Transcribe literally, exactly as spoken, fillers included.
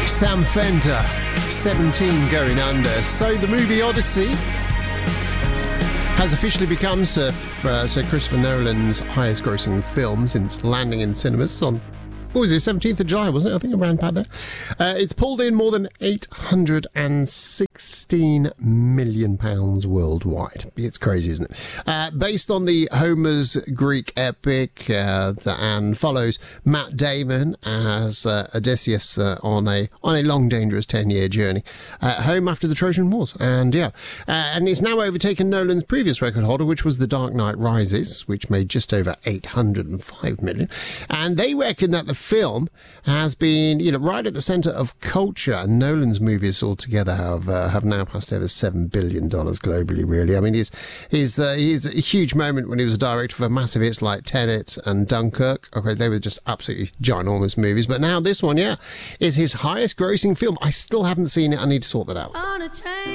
Sam Fender, seventeen going under. So the movie Odyssey has officially become Sir, uh, Sir Christopher Nolan's highest grossing film since landing in cinemas on, what was it, seventeenth of July, wasn't it? I think around about there. Uh, it's pulled in more than eight hundred sixteen million pounds worldwide. It's crazy, isn't it? Uh, based on the Homer's Greek epic, uh, and follows Matt Damon as uh, Odysseus uh, on a on a long, dangerous ten-year journey uh, home after the Trojan Wars. And yeah, uh, and it's now overtaken Nolan's previous record holder, which was The Dark Knight Rises, which made just over eight hundred five million. And they reckon that the film has been, you know, right at the centre of culture, and Nolan's movies altogether have uh, have now passed over seven billion dollars globally, really. I mean, he's, he's, uh, he's a huge moment when he was a director for massive hits like Tenet and Dunkirk. Okay, they were just absolutely ginormous movies, but now this one, yeah, is his highest grossing film. I still haven't seen it. I need to sort that out. On a train.